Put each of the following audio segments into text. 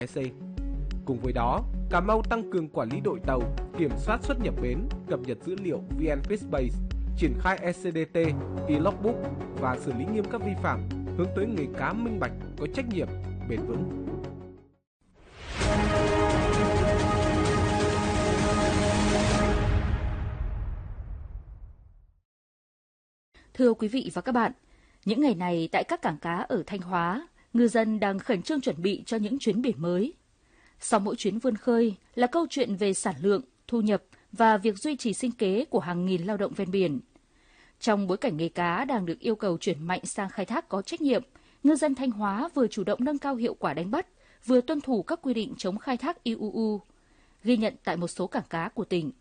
EC. Cùng với đó, Cà Mau tăng cường quản lý đội tàu, kiểm soát xuất nhập bến, cập nhật dữ liệu VnFishBase, triển khai ECDT, e-logbook và xử lý nghiêm các vi phạm, hướng tới nghề cá minh bạch, có trách nhiệm, bền vững. Thưa quý vị và các bạn, những ngày này tại các cảng cá ở Thanh Hóa, ngư dân đang khẩn trương chuẩn bị cho những chuyến biển mới. Sau mỗi chuyến vươn khơi là câu chuyện về sản lượng, thu nhập và việc duy trì sinh kế của hàng nghìn lao động ven biển. Trong bối cảnh nghề cá đang được yêu cầu chuyển mạnh sang khai thác có trách nhiệm, ngư dân Thanh Hóa vừa chủ động nâng cao hiệu quả đánh bắt, vừa tuân thủ các quy định chống khai thác IUU, ghi nhận tại một số cảng cá của tỉnh.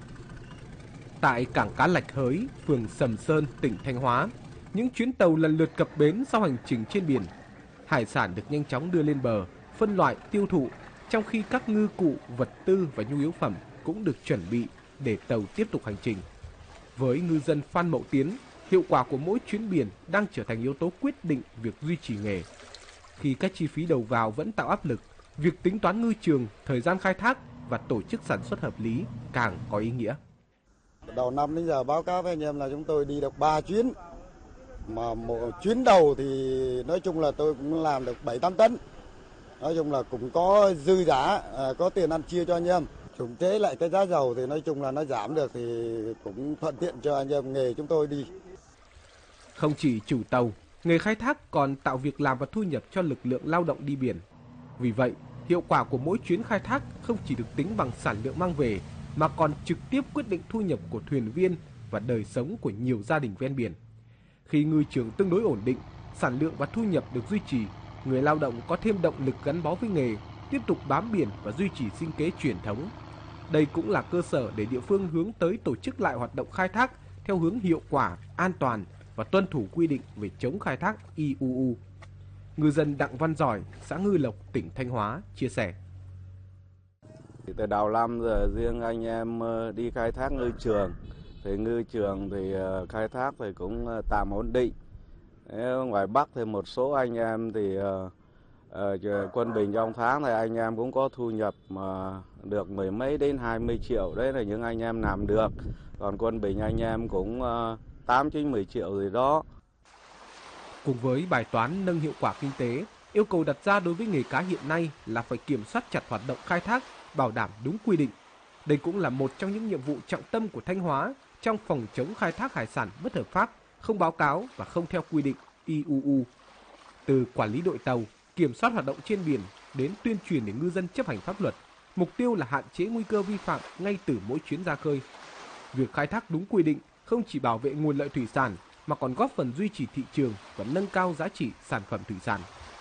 Tại cảng cá Lạch Hới, phường Sầm Sơn, tỉnh Thanh Hóa, những chuyến tàu lần lượt cập bến sau hành trình trên biển. Hải sản được nhanh chóng đưa lên bờ, phân loại, tiêu thụ, trong khi các ngư cụ, vật tư và nhu yếu phẩm cũng được chuẩn bị để tàu tiếp tục hành trình. Với ngư dân Phan Mậu Tiến, hiệu quả của mỗi chuyến biển đang trở thành yếu tố quyết định việc duy trì nghề. Khi các chi phí đầu vào vẫn tạo áp lực, việc tính toán ngư trường, thời gian khai thác và tổ chức sản xuất hợp lý càng có ý nghĩa. Đầu năm đến giờ báo cáo với anh em là chúng tôi đi được 3 chuyến. Mà một chuyến đầu thì nói chung là tôi cũng làm được 7-8 tấn. Nói chung là cũng có dư giả, có tiền ăn chia cho anh em. Trùng chế lại cái giá dầu thì nói chung là nó giảm được thì cũng thuận tiện cho anh em nghề chúng tôi đi. Không chỉ chủ tàu, nghề khai thác còn tạo việc làm và thu nhập cho lực lượng lao động đi biển. Vì vậy, hiệu quả của mỗi chuyến khai thác không chỉ được tính bằng sản lượng mang về, mà còn trực tiếp quyết định thu nhập của thuyền viên và đời sống của nhiều gia đình ven biển. Khi ngư trường tương đối ổn định, sản lượng và thu nhập được duy trì, người lao động có thêm động lực gắn bó với nghề, tiếp tục bám biển và duy trì sinh kế truyền thống. Đây cũng là cơ sở để địa phương hướng tới tổ chức lại hoạt động khai thác theo hướng hiệu quả, an toàn và tuân thủ quy định về chống khai thác IUU. Ngư dân Đặng Văn Giỏi, xã Ngư Lộc, tỉnh Thanh Hóa chia sẻ. Từ đầu năm giờ riêng anh em đi khai thác ngư trường thì khai thác thì cũng tạm ổn định. Ngoài Bắc thì một số anh em thì quân bình trong tháng thì anh em cũng có thu nhập mà được 10 mấy đến 20 triệu, đấy là những anh em làm được. Còn quân bình anh em cũng 8-10 triệu gì đó. Cùng với bài toán nâng hiệu quả kinh tế, yêu cầu đặt ra đối với nghề cá hiện nay là phải kiểm soát chặt hoạt động khai thác, bảo đảm đúng quy định. Đây cũng là một trong những nhiệm vụ trọng tâm của Thanh Hóa trong phòng chống khai thác hải sản bất hợp pháp, không báo cáo và không theo quy định IUU. Từ quản lý đội tàu, kiểm soát hoạt động trên biển đến tuyên truyền để ngư dân chấp hành pháp luật, mục tiêu là hạn chế nguy cơ vi phạm ngay từ mỗi chuyến ra khơi. Việc khai thác đúng quy định không chỉ bảo vệ nguồn lợi thủy sản mà còn góp phần duy trì thị trường và nâng cao giá trị sản phẩm thủy sản.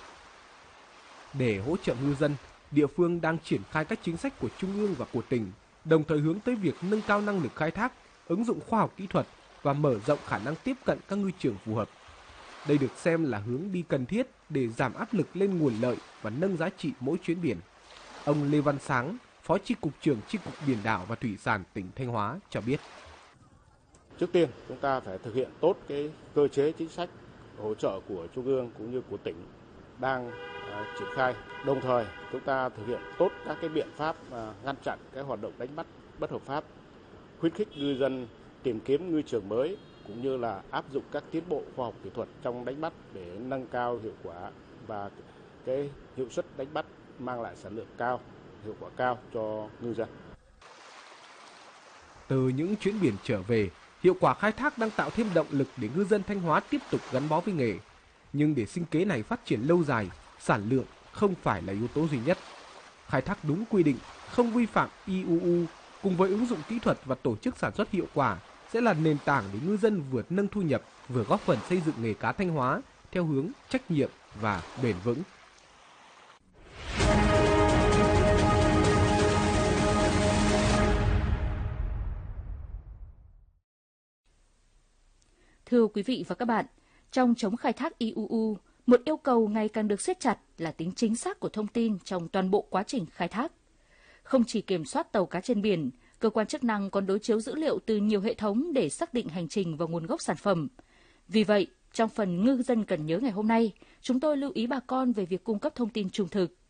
Để hỗ trợ ngư dân, địa phương đang triển khai các chính sách của Trung ương và của tỉnh, đồng thời hướng tới việc nâng cao năng lực khai thác, ứng dụng khoa học kỹ thuật và mở rộng khả năng tiếp cận các ngư trường phù hợp. Đây được xem là hướng đi cần thiết để giảm áp lực lên nguồn lợi và nâng giá trị mỗi chuyến biển. Ông Lê Văn Sáng, Phó Chi cục trưởng Chi cục Biển đảo và Thủy sản tỉnh Thanh Hóa cho biết. Trước tiên, chúng ta phải thực hiện tốt cái cơ chế chính sách hỗ trợ của Trung ương cũng như của tỉnh đang triển khai. Đồng thời, chúng ta thực hiện tốt các cái biện pháp ngăn chặn cái hoạt động đánh bắt bất hợp pháp, khuyến khích ngư dân tìm kiếm ngư trường mới cũng như là áp dụng các tiến bộ khoa học kỹ thuật trong đánh bắt để nâng cao hiệu quả và cái hiệu suất đánh bắt mang lại sản lượng cao, hiệu quả cao cho ngư dân. Từ những chuyến biển trở về, hiệu quả khai thác đang tạo thêm động lực để ngư dân Thanh Hóa tiếp tục gắn bó với nghề. Nhưng để sinh kế này phát triển lâu dài, sản lượng không phải là yếu tố duy nhất. Khai thác đúng quy định, không vi phạm IUU cùng với ứng dụng kỹ thuật và tổ chức sản xuất hiệu quả sẽ là nền tảng để ngư dân vừa nâng thu nhập, vừa góp phần xây dựng nghề cá Thanh Hóa theo hướng trách nhiệm và bền vững. Thưa quý vị và các bạn, trong chống khai thác IUU, một yêu cầu ngày càng được siết chặt là tính chính xác của thông tin trong toàn bộ quá trình khai thác. Không chỉ kiểm soát tàu cá trên biển, cơ quan chức năng còn đối chiếu dữ liệu từ nhiều hệ thống để xác định hành trình và nguồn gốc sản phẩm. Vì vậy, trong phần ngư dân cần nhớ ngày hôm nay, chúng tôi lưu ý bà con về việc cung cấp thông tin trung thực.